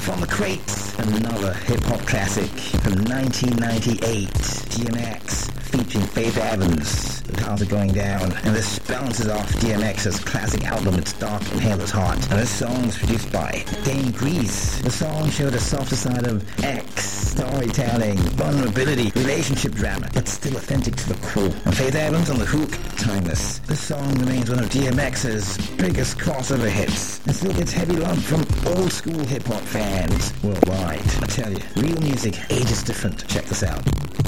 from the crates, another hip-hop classic from 1998, DMX featuring Faith Evans. How's it going down? And this bounces off DMX's classic album, It's Dark and Hell is Hot. And this song is produced by Dane Grease. The song showed a softer side of X, storytelling, vulnerability, relationship drama, but still authentic to the core. And Faith Evans on the hook, timeless. This song remains one of DMX's biggest crossover hits, and still gets heavy love from old school hip-hop fans worldwide. I tell you, real music ages different. Check this out.